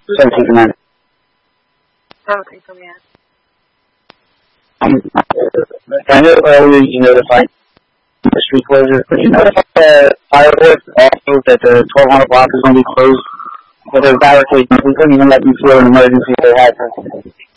17 Command. 17 Command. I know earlier you notified the street closure, but you notified the fireworks also that the 1200 block is going to be closed, but there's barricades. We couldn't even let them feel an emergency if they had to.